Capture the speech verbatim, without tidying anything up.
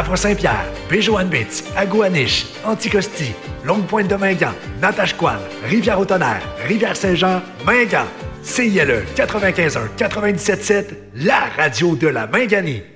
Lafre-Saint-Pierre, Péjoanne-Bitz, Agouaniche, Anticosti, Longue-Pointe-de-Mingan, Natashquan, Rivière-au-Tonnerre, Rivière-Saint-Jean, Mingan. C I L E quatre-vingt-quinze un quatre-vingt-dix-sept sept, la radio de la Minganie.